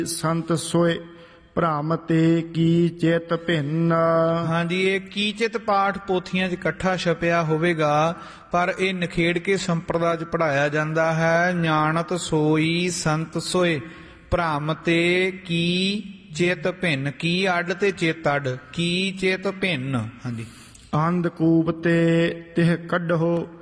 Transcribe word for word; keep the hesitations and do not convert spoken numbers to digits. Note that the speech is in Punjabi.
ਸੰਤ ਸੋਏ ਭ੍ਰਮ ਤੇ ਕੀ ਚਿਤ ਭਿੰਨ। ਹਾਂਜੀ, ਇਹ ਕੀ ਚਿਤ ਪਾਠ ਪੋਥੀਆਂ 'ਚ ਇਕੱਠਾ ਛਪਿਆ ਹੋਵੇਗਾ, ਪਰ ਇਹ ਨਿਖੇੜ ਕੇ ਸੰਪਰਦਾ 'ਚ ਪੜ੍ਹਾਇਆ ਜਾਂਦਾ ਹੈ। ਨਿਆਣਤ ਸੋਈ ਸੰਤ ਸੋਏ ਭ੍ਰਮ ਤੇ ਕੀ ਚਿਤ ਭਿੰਨ। ਕੀ ਅੱਡ ਤੇ ਚਿਤ ਅੱਡ, ਕੀ ਚਿਤ ਭਿੰਨ। ਹਾਂਜੀ, ਅੰਧਕੂਪ ਤੇ ਤਿਹ ਕੱਢੋ